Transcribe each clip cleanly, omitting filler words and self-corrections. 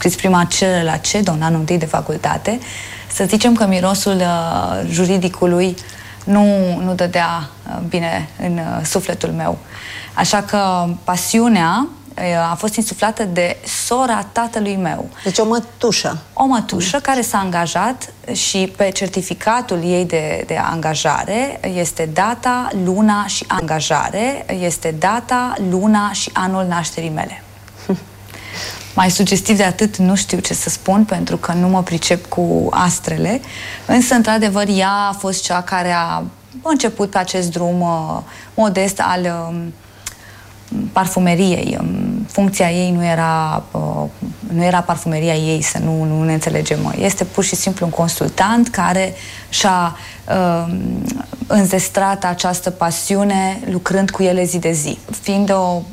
înscriți prima cerere la CEDO, în anul întâi de facultate, să zicem că mirosul juridicului nu dădea bine în sufletul meu. Așa că pasiunea a fost insuflată de sora tatălui meu. Deci o mătușă. O mătușă care s-a angajat și pe certificatul ei de angajare este data, luna și angajare, este data, luna și anul nașterii mele. Mai sugestiv de atât nu știu ce să spun, pentru că nu mă pricep cu astrele, însă, într-adevăr, ea a fost cea care a început pe acest drum modest al parfumeriei. Funcția ei nu era parfumeria ei, să nu ne înțelegem. Este pur și simplu un consultant care și-a înzestrat această pasiune lucrând cu ele zi de zi. Fiind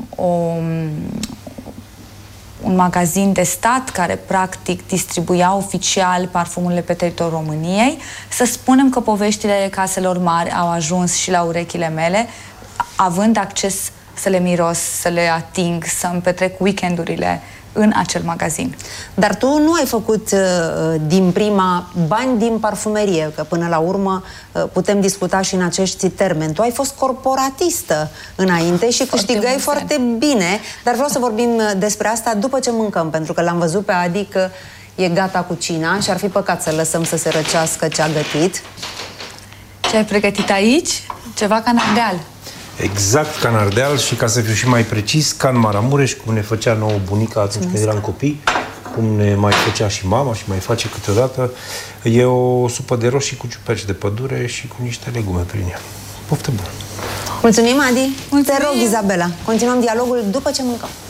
un magazin de stat care practic distribuia oficial parfumurile pe teritoriul României, să spunem că poveștile caselor mari au ajuns și la urechile mele, având acces să le miros, să le ating, să-mi petrec weekendurile în acel magazin. Dar tu nu ai făcut din prima bani din parfumerie, că până la urmă putem discuta și în acești termeni. Tu ai fost corporatistă înainte și câștigai foarte bine, dar vreau să vorbim despre asta după ce mâncăm, pentru că l-am văzut pe Adi că e gata cu cina și ar fi păcat să lăsăm să se răcească ce a gătit. Ce ai pregătit aici? Ceva ca în Ardeal. Exact ca în Ardeal și, ca să fiu și mai precis, ca în Maramureș, cum ne făcea nouă bunica atunci când eram copii, cum ne mai făcea și mama și mai face câteodată. E o supă de roșii cu ciuperci de pădure și cu niște legume prin ea. Poftă bună! Mulțumim, Adi! Mulțumim. Te rog, Izabela, continuăm dialogul după ce mâncăm.